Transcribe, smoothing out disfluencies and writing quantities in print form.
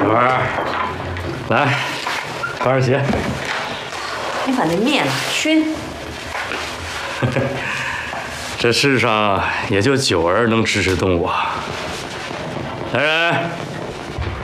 九儿，来，穿上鞋。 你把那灭了，熏。 这世上也就九儿能支持动我。来人，